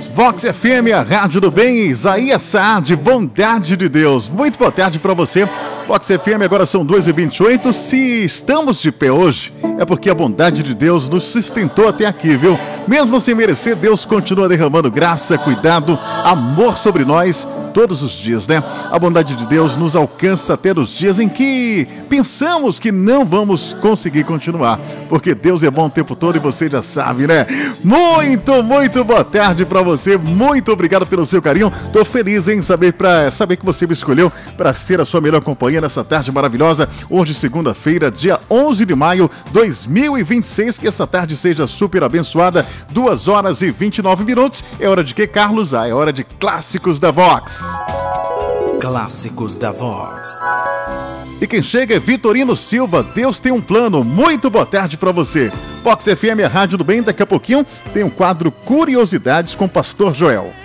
Vox FM, a Rádio do Bem, Isaías Saad, bondade de Deus. Muito boa tarde para você. Vox FM, agora são 2h28. Se estamos de pé hoje, é porque a bondade de Deus nos sustentou até aqui, viu? Mesmo sem merecer, Deus continua derramando graça, cuidado, amor sobre nós todos os dias, né? A bondade de Deus nos alcança até nos dias em que pensamos que não vamos conseguir continuar, porque Deus é bom o tempo todo e você já sabe, né? Muito boa tarde pra você, muito obrigado pelo seu carinho. Tô feliz em saber que você me escolheu para ser a sua melhor companhia nessa tarde maravilhosa, hoje segunda-feira, dia 11 de maio 2026, que essa tarde seja super abençoada. 2h29. É hora de quê, Carlos? É hora de Clássicos da Vox. Clássicos da Vox. E quem chega é Vitorino Silva. Deus tem um plano. Muito boa tarde pra você. Vox FM, a Rádio do Bem. Daqui a pouquinho tem um quadro Curiosidades com o Pastor Joel.